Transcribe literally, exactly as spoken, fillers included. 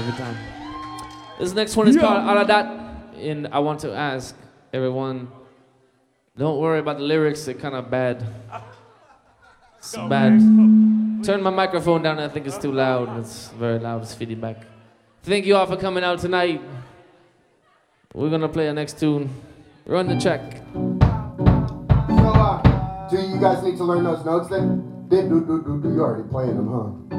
every time. This next one is Yeah. called All of That, and I want to ask everyone, don't worry about the lyrics, they're kind of bad. It's Go, bad. man. Turn my microphone down, I think it's too loud. It's very loud, it's feedback. Thank you all for coming out tonight. We're gonna play the next tune. Run the check. So, uh, do you guys need to learn those notes then? Did do do do do. You already playing them, huh?